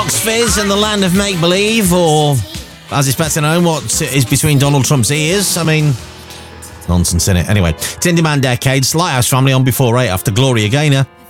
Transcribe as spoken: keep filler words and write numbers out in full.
Fizz and the land of make-believe, or, as it's better known, what is between Donald Trump's ears. I mean, nonsense, innit? Anyway, it's In Demand Decades, Lighthouse Family on before eight after Gloria Gaynor.